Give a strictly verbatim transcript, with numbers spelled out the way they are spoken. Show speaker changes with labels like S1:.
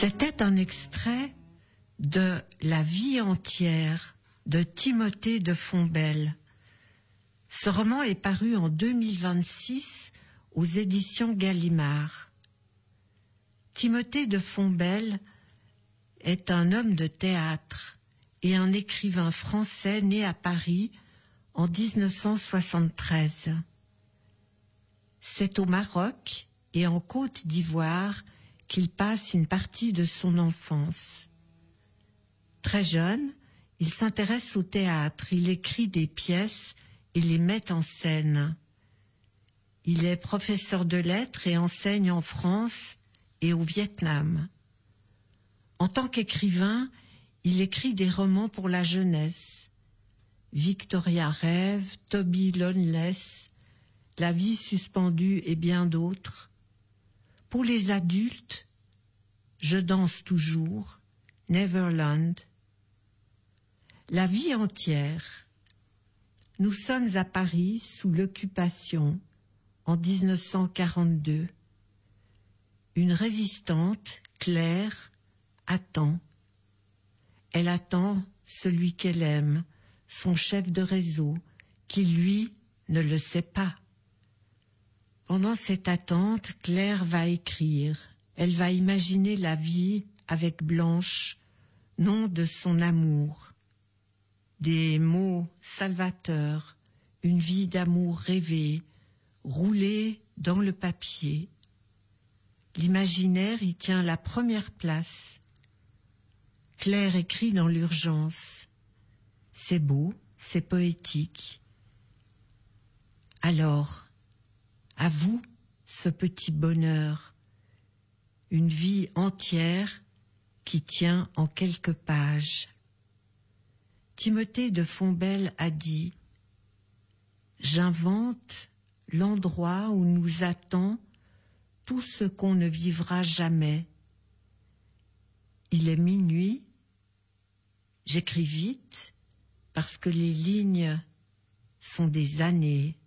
S1: C'était un extrait de La vie entière de Timothée de Fontbelle. Ce roman est paru en deux mille vingt-six aux éditions Gallimard. Timothée de Fontbelle est un homme de théâtre et un écrivain français né à Paris en dix-neuf cent soixante-treize. C'est au Maroc et en Côte d'Ivoire qu'il passe une partie de son enfance. Très jeune, il s'intéresse au théâtre, il écrit des pièces et les met en scène. Il est professeur de lettres et enseigne en France et au Vietnam. En tant qu'écrivain, il écrit des romans pour la jeunesse. Victoria Rêve, Toby Loneless, La vie suspendue et bien d'autres. Pour les adultes, Je danse toujours, Neverland. La vie entière. Nous sommes à Paris sous l'occupation en dix-neuf cent quarante-deux. Une résistante, Claire, attend. Elle attend celui qu'elle aime, son chef de réseau, qui lui ne le sait pas. Pendant cette attente, Claire va écrire. Elle va imaginer la vie avec Blanche, nom de son amour. Des mots salvateurs, une vie d'amour rêvée, roulée dans le papier. L'imaginaire y tient la première place. Claire écrit dans l'urgence. C'est beau, c'est poétique. Alors, à vous, ce petit bonheur, une vie entière qui tient en quelques pages. Timothée de Fontbelle a dit « J'invente l'endroit où nous attend tout ce qu'on ne vivra jamais. Il est minuit, j'écris vite parce que les lignes sont des années.